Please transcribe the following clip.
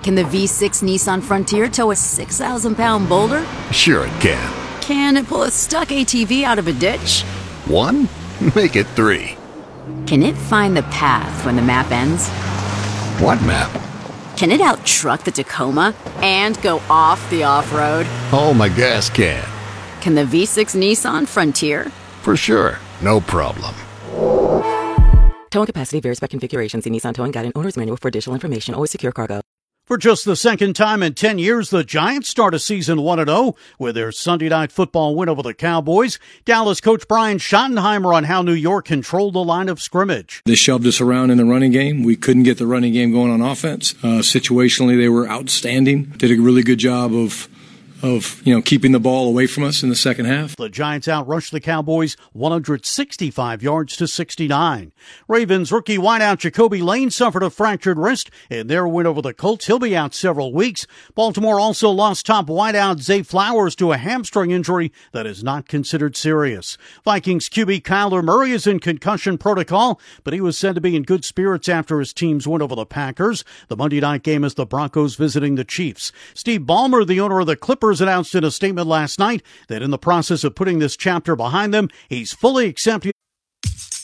Can the V6 Nissan Frontier tow a 6,000-pound boulder? Sure it can. Can it pull a stuck ATV out of a ditch? 1? Make it 3. Can it find the path when the map ends? What map? Can it out-truck the Tacoma and go off the off-road? Oh, my gas can. Can the V6 Nissan Frontier? For sure. No problem. Towing capacity varies by configuration. See Nissan Towing Guide and Owner's Manual for additional information. Always secure cargo. For just the second time in 10 years, the Giants start a season 1-0 with their Sunday Night Football win over the Cowboys. Dallas coach Brian Schottenheimer on how New York controlled the line of scrimmage. They shoved us around in the running game. We couldn't get the running game going on offense. Situationally, they were outstanding. Did a really good job of keeping the ball away from us in the second half. The Giants outrushed the Cowboys 165 yards to 69. Ravens rookie wideout Jacoby Lane suffered a fractured wrist in their win over the Colts. He'll be out several weeks. Baltimore also lost top wideout Zay Flowers to a hamstring injury that is not considered serious. Vikings QB Kyler Murray is in concussion protocol, but he was said to be in good spirits after his team's win over the Packers. The Monday night game is the Broncos visiting the Chiefs. Steve Ballmer, the owner of the Clippers, announced in a statement last night that in the process of putting this chapter behind them, he's fully accepting